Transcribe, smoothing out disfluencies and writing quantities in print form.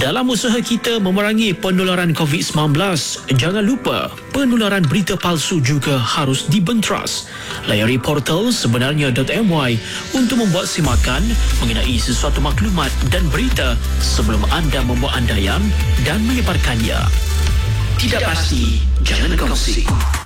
Dalam usaha kita memerangi penularan COVID-19, jangan lupa penularan berita palsu juga harus dibenteras. Layari portal sebenarnya.my untuk membuat simakan mengenai sesuatu maklumat dan berita sebelum anda membuat andaian dan menyebarkannya. Tidak pasti, jangan kongsi.